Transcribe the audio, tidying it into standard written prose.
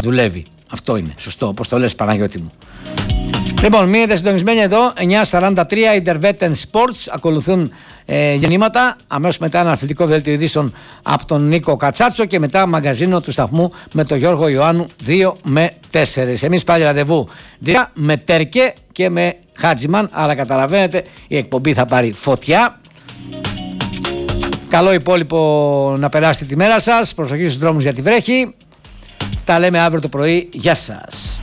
δουλεύει. Αυτό είναι σωστό, όπως το λες Παναγιώτη μου. Λοιπόν, μείνετε συντονισμένοι εδώ, 9:43 Intervetten Sports, ακολουθούν γεννήματα, αμέσως μετά ένα αθλητικό δελτίο ειδήσεων από τον Νίκο Κατσάτσο και μετά μαγκαζίνο του σταθμού με τον Γιώργο Ιωάννου 2 με 4. Εμείς πάλι ραντεβού με Τέρκε και με Χάτζιμαν, αλλά καταλαβαίνετε η εκπομπή θα πάρει φωτιά. Καλό υπόλοιπο να περάσετε τη μέρα σας, προσοχή στους δρόμους γιατί βρέχει. Τα λέμε αύριο το πρωί, γεια σας.